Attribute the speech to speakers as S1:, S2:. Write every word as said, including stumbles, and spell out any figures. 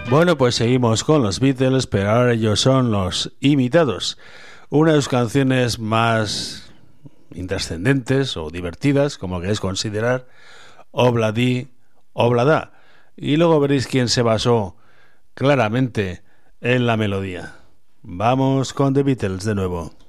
S1: Bueno, pues seguimos con los Beatles, pero ahora ellos son los imitados. Una de sus canciones más intrascendentes o divertidas, como queréis considerar, Obladi, Oblada. Y luego veréis quién se basó claramente en la melodía. Vamos con The Beatles de nuevo.